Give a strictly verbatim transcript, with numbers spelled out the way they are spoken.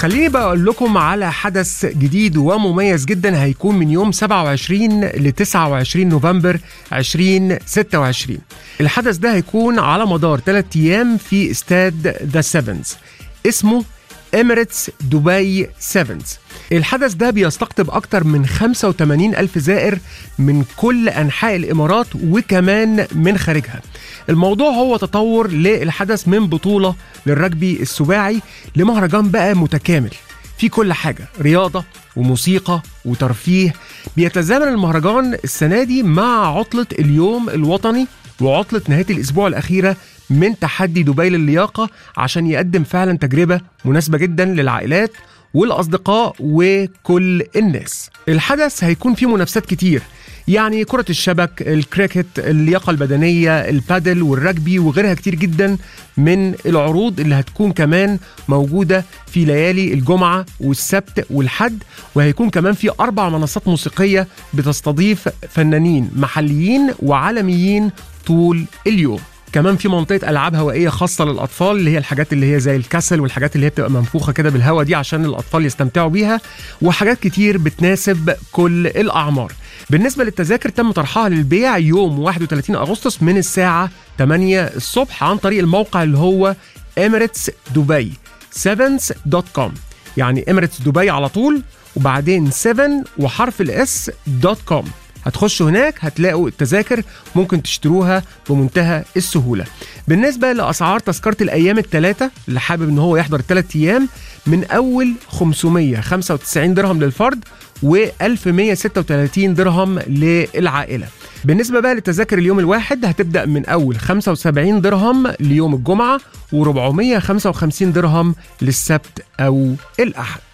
خليني بقى أقول لكم على حدث جديد ومميز جدا هيكون من يوم سبعة وعشرين ل تسعة وعشرين نوفمبر ألفين وستة وعشرين. الحدث ده هيكون على مدار ثلاثة أيام في استاد ذا سيفنز، اسمه إميريتس دبي سيفنز. الحدث ده بيستقطب أكتر من خمسة وثمانين ألف زائر من كل أنحاء الإمارات وكمان من خارجها. الموضوع هو تطور للحدث من بطولة للرجبي السباعي لمهرجان بقى متكامل في كل حاجة، رياضة وموسيقى وترفيه. بيتزامن المهرجان السنة دي مع عطلة اليوم الوطني وعطلة نهاية الأسبوع الأخيرة من تحدي دبي للياقة، عشان يقدم فعلا تجربة مناسبة جدا للعائلات والأصدقاء وكل الناس. الحدث هيكون فيه منافسات كتير، يعني كرة الشبك، الكريكت، اللياقة البدنية، البادل والرجبي وغيرها كتير جدا من العروض اللي هتكون كمان موجودة في ليالي الجمعة والسبت والحد. وهيكون كمان في أربع منصات موسيقية بتستضيف فنانين محليين وعالميين طول اليوم. كمان في منطقة ألعاب هوائية خاصة للأطفال، اللي هي الحاجات اللي هي زي الكسل والحاجات اللي هي بتبقى منفوخة كده بالهواء دي عشان الأطفال يستمتعوا بيها، وحاجات كتير بتناسب كل الأعمار. بالنسبة للتذاكر تم طرحها للبيع يوم واحد وثلاثين أغسطس من الساعة ثمانية الصبح عن طريق الموقع اللي هو إميريتس دبي سيفنز دوت كوم، يعني إميريتس دبي على طول وبعدين سبعة وحرف الاس دوت كوم. هتخشوا هناك هتلاقوا التذاكر ممكن تشتروها بمنتهى السهولة. بالنسبة لأسعار تذكرة الأيام الثلاثة اللي حابب إن هو يحضر الثلاث أيام، من أول خمسمية وخمسة وتسعين درهم للفرد و ألف ومية وستة وثلاثين درهم للعائلة. بالنسبة بقى للتذاكر اليوم الواحد هتبدأ من أول خمسة وسبعين درهم ليوم الجمعة و455 درهم للسبت أو الأحد.